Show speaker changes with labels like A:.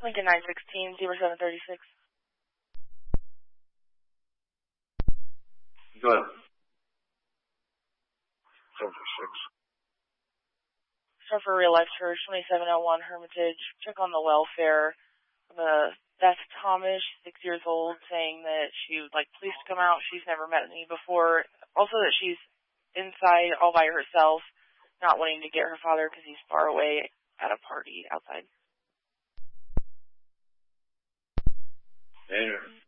A: Lincoln 916, 0736.
B: Go ahead.
C: 736.
A: Start for Real Life Church, 2701 Hermitage. Check on the welfare. Beth Thomas, 6 years old, saying that she would like police to come out. She's never met me before. Also that she's inside all by herself, not wanting to get her father because he's far away at a party outside.
B: Andrew.